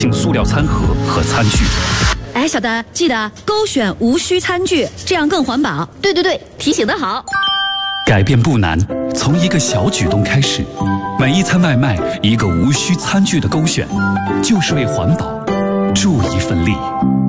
性塑料餐盒和餐具。 哎，小的，记得勾选无需餐具，这样更环保。 对对对，提醒得好。 改变不难，从一个小举动开始。每一餐外卖，一个无需餐具的勾选，就是为环保助一份力。